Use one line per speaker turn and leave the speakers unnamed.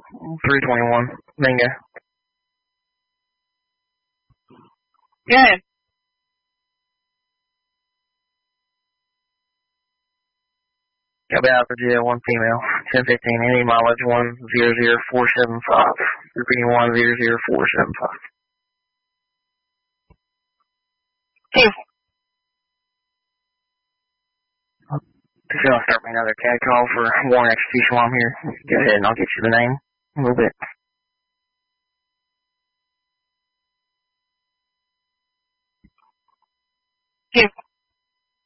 321. Bingo.
Go ahead.
Copy out, Virginia, 1 female, 1015, any mileage 100,475. Repeating 100,475.
Two.
If y'all start me another CAD call for warrant execution while I'm here, go ahead and I'll get you the name in a little bit.
Two.